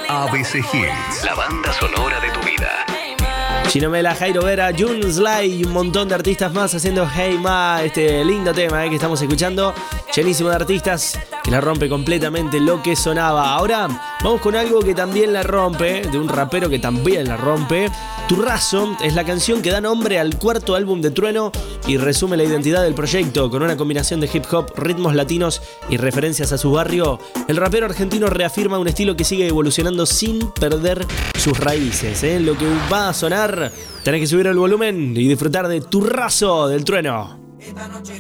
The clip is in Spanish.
ABC Hits, la banda sonora de tu vida. Chino Mela, Jairo Vera, Jun Sly y un montón de artistas más haciendo Hey Ma, este lindo tema que estamos escuchando. Llenísimo de artistas que la rompe completamente lo que sonaba. Ahora vamos con algo que también la rompe, de un rapero que también la rompe. Turrazo es la canción que da nombre al cuarto álbum de Trueno y resume la identidad del proyecto. Con una combinación de hip hop, ritmos latinos y referencias a su barrio, el rapero argentino reafirma un estilo que sigue evolucionando sin perder sus raíces. Lo que va a sonar, tenés que subir el volumen y disfrutar de Turrazo del Trueno.